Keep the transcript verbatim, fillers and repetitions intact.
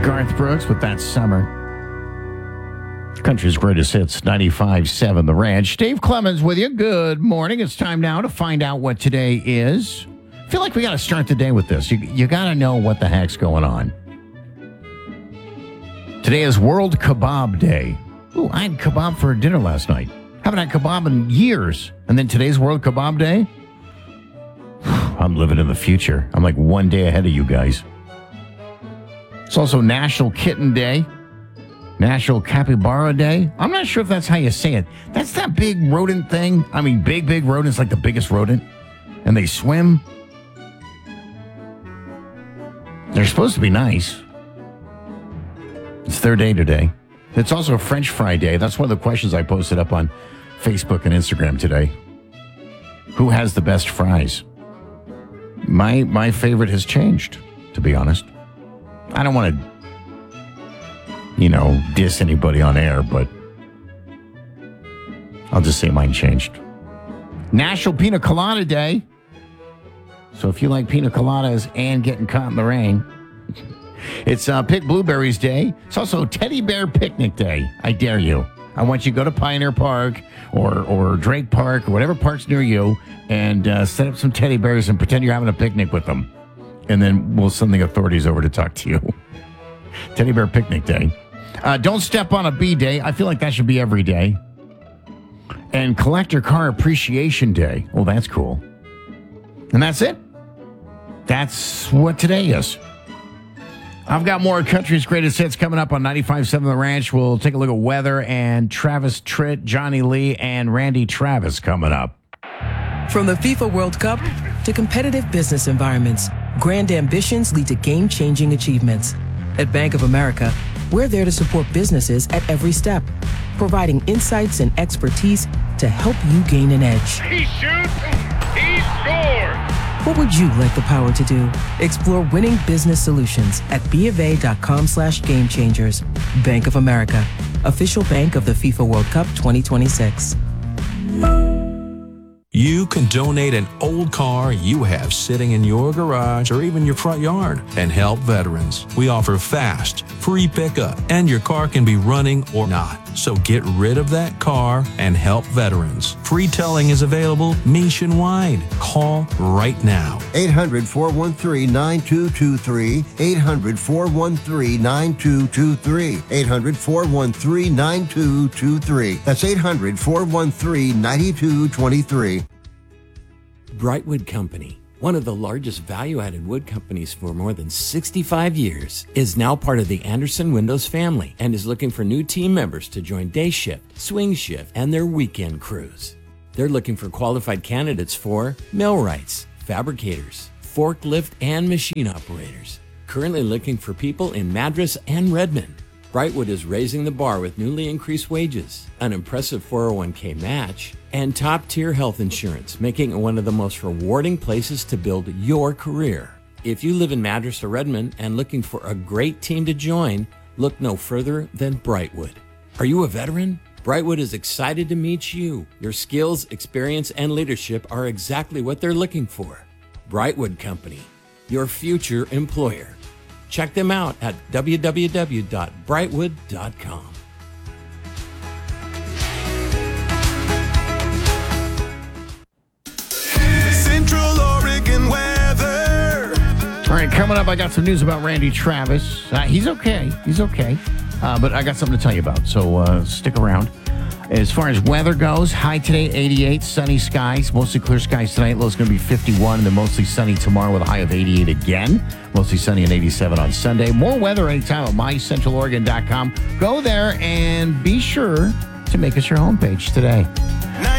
Garth Brooks with That Summer. Country's greatest hits, ninety-five seven The Ranch. Dave Clemens with you. Good morning. It's time now to find out what today is. I feel like we got to start the day with this. You, you got to know what the heck's going on. Today is World Kebab Day. Ooh, I had kebab for dinner last night. Haven't had kebab in years. And then today's World Kebab Day? I'm living in the future. I'm like one day ahead of you guys. It's also National Kitten Day. National Capybara Day. I'm not sure if that's how you say it. That's that big rodent thing. I mean, big, big rodents, like the biggest rodent. And they swim. They're supposed to be nice. It's their day today. It's also French Fry Day. That's one of the questions I posted up on Facebook and Instagram today. Who has the best fries? My my favorite has changed, to be honest. I don't want to, you know, diss anybody on air, but I'll just say mine changed. National Pina Colada Day. So if you like pina coladas and getting caught in the rain, it's uh, Pick Blueberries Day. It's also Teddy Bear Picnic Day. I dare you. I want you to go to Pioneer Park or or Drake Park or whatever park's near you and uh, set up some teddy bears and pretend you're having a picnic with them. And then we'll send the authorities over to talk to you. Teddy Bear Picnic Day. Uh, Don't Step on a Bee Day. I feel like that should be every day. And Collector Car Appreciation Day. Well, that's cool. And that's it. That's what today is. I've got more country's greatest hits coming up on ninety-five seven The Ranch. We'll take a look at weather and Travis Tritt, Johnny Lee, and Randy Travis coming up. From the FIFA World Cup to competitive business environments, grand ambitions lead to game-changing achievements. At Bank of America, we're there to support businesses at every step, providing insights and expertise to help you gain an edge. He shoots, he scores! What would you like the power to do? Explore winning business solutions at BofA.com slash game changers. Bank of America, official bank of the FIFA World Cup twenty twenty-six. You can donate an old car you have sitting in your garage or even your front yard and help veterans. We offer fast, free pickup, and your car can be running or not. So get rid of that car and help veterans. Free towing is available nationwide. Call right now. eight hundred, four one three, nine two two three. eight hundred, four one three, nine two two three. eight hundred, four one three, nine two two three. That's eight hundred, four one three, nine two two three. Brightwood Company, one of the largest value-added wood companies for more than sixty-five years, is now part of the Anderson Windows family and is looking for new team members to join day shift, swing shift, and their weekend crews. They're looking for qualified candidates for millwrights, fabricators, forklift, and machine operators. Currently looking for people in Madras and Redmond. Brightwood is raising the bar with newly increased wages, an impressive four oh one k match, and top-tier health insurance, making it one of the most rewarding places to build your career. If you live in Madras or Redmond and looking for a great team to join, look no further than Brightwood. Are you a veteran? Brightwood is excited to meet you. Your skills, experience, and leadership are exactly what they're looking for. Brightwood Company, your future employer. Check them out at w w w dot brightwood dot com. Central Oregon weather. All right, coming up, I got some news about Randy Travis. Uh, he's okay. He's okay. Uh, but I got something to tell you about, so uh, stick around. As far as weather goes, high today, eighty-eight, sunny skies, mostly clear skies tonight. Low's going to be fifty-one, and then mostly sunny tomorrow with a high of eighty-eight again. Mostly sunny and eighty-seven on Sunday. More weather anytime at my central oregon dot com. Go there and be sure to make us your homepage today. Now